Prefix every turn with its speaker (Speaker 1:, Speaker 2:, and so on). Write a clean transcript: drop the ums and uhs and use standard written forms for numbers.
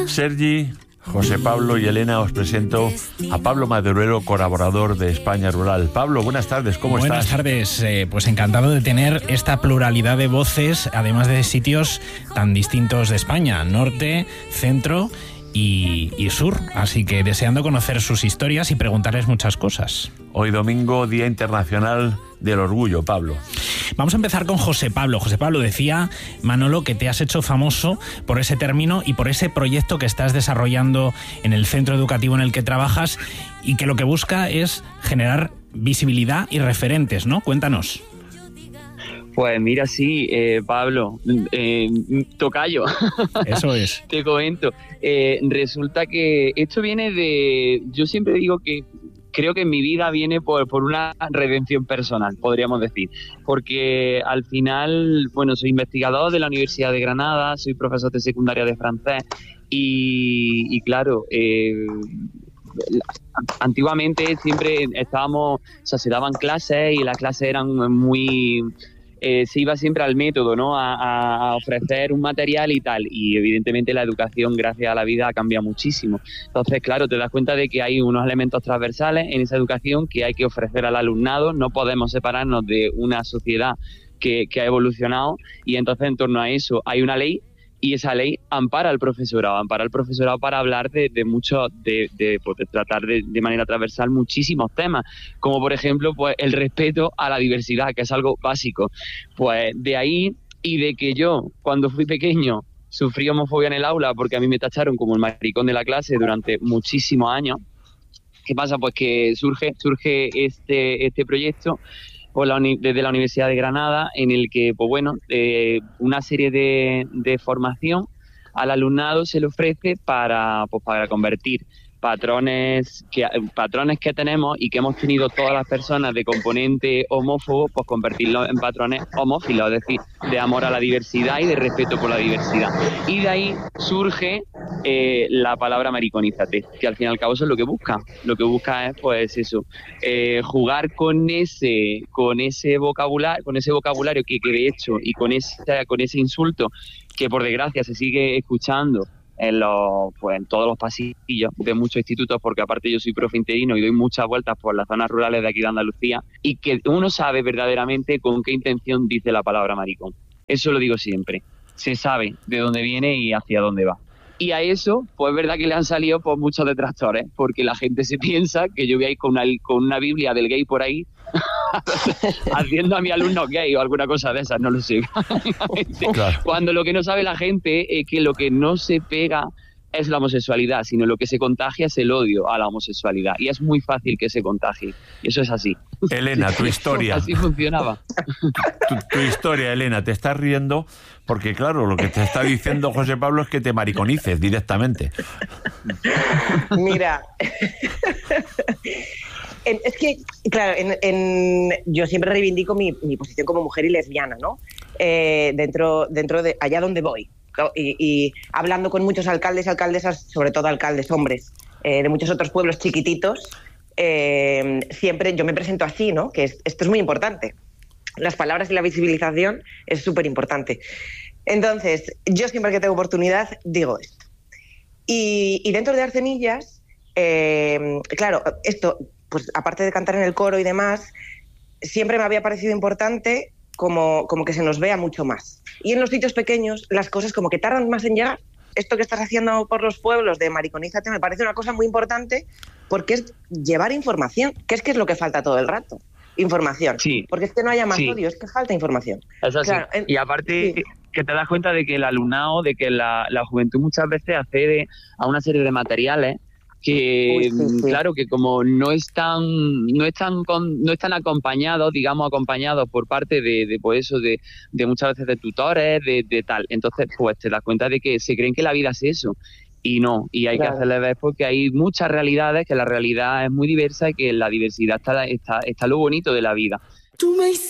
Speaker 1: Sergi, José Pablo y Elena, os presento a Pablo Maduero, colaborador de España Rural. Pablo, buenas tardes, ¿cómo estás?
Speaker 2: Buenas tardes, pues encantado de tener esta pluralidad de voces, además de sitios tan distintos de España, norte, centro y sur, así que deseando conocer sus historias y preguntarles muchas cosas.
Speaker 1: Hoy domingo, Día Internacional del Orgullo, Pablo.
Speaker 2: Vamos a empezar con José Pablo. José Pablo, decía Manolo que te has hecho famoso por ese término y por ese proyecto que estás desarrollando en el centro educativo en el que trabajas y que lo que busca es generar visibilidad y referentes, ¿no? Cuéntanos.
Speaker 3: Pues mira, sí, Pablo, tocayo.
Speaker 2: Eso es.
Speaker 3: Te comento. Resulta que esto viene de... Yo siempre digo que creo que en mi vida viene por una redención personal, podríamos decir. Porque al final, bueno, soy investigador de la Universidad de Granada, soy profesor de secundaria de francés y claro... antiguamente siempre estábamos, o sea, se daban clases y las clases eran muy... se iba siempre al método, ¿no? A ofrecer un material y tal. Y evidentemente la educación, gracias a la vida, ha cambiado muchísimo. Entonces, claro, te das cuenta de que hay unos elementos transversales en esa educación que hay que ofrecer al alumnado. No podemos separarnos de una sociedad que ha evolucionado y entonces en torno a eso hay una ley. Y esa ley ampara al profesorado para hablar de tratar de manera transversal muchísimos temas, como por ejemplo pues el respeto a la diversidad, que es algo básico. Pues de ahí, y de que yo, cuando fui pequeño, sufrí homofobia en el aula porque a mí me tacharon como el maricón de la clase durante muchísimos años. ¿Qué pasa? Pues que surge este proyecto desde la Universidad de Granada, en el que, pues bueno, una serie de formación al alumnado se le ofrece para convertir patrones que tenemos y que hemos tenido todas las personas de componente homófobo, pues convertirlos en patrones homófilos, es decir, de amor a la diversidad y de respeto por la diversidad. Y de ahí surge la palabra mariconízate, que al fin y al cabo eso es lo que busca. Lo que busca es, pues eso, jugar con ese vocabulario que de hecho, y con ese insulto que por desgracia se sigue escuchando en todos los pasillos de muchos institutos, porque aparte yo soy profe interino y doy muchas vueltas por las zonas rurales de aquí de Andalucía, y que uno sabe verdaderamente con qué intención dice la palabra maricón. Eso lo digo siempre. Se sabe de dónde viene y hacia dónde va. Y a eso, pues es verdad que le han salido pues muchos detractores, porque la gente se piensa que yo voy a ir con una Biblia del gay por ahí haciendo a mi alumno gay o alguna cosa de esas, no lo sé. Claro. Cuando lo que no sabe la gente es que lo que no se pega es la homosexualidad, sino lo que se contagia es el odio a la homosexualidad. Y es muy fácil que se contagie. Y eso es así.
Speaker 1: Elena, tu historia.
Speaker 3: Así funcionaba.
Speaker 1: Tu historia, Elena, te estás riendo porque, claro, lo que te está diciendo José Pablo es que te mariconices directamente.
Speaker 4: Mira... Es que, claro, yo siempre reivindico mi posición como mujer y lesbiana, ¿no? Dentro de allá donde voy. Y hablando con muchos alcaldes y alcaldesas, sobre todo alcaldes hombres, de muchos otros pueblos chiquititos, siempre yo me presento así, ¿no? Que esto es muy importante. Las palabras y la visibilización es súper importante. Entonces, yo siempre que tengo oportunidad digo esto. Y dentro de Arcenillas, claro, esto... pues aparte de cantar en el coro y demás, siempre me había parecido importante como que se nos vea mucho más. Y en los sitios pequeños las cosas como que tardan más en llegar. Esto que estás haciendo por los pueblos de Mariconízate me parece una cosa muy importante porque es llevar información, que es lo que falta todo el rato. Información. Sí. Porque es que no haya más odio, es que falta información. Eso
Speaker 3: claro, sí. Y aparte... Sí. Que te das cuenta de que el alumnado, de que la juventud muchas veces accede a una serie de materiales que sí. Claro, que como no están acompañados por parte de muchas veces de tutores, de tal. Entonces, pues te das cuenta de que se creen que la vida es eso. Y no, y hay que hacerle ver porque hay muchas realidades, que la realidad es muy diversa y que en la diversidad está lo bonito de la vida.
Speaker 5: Tú me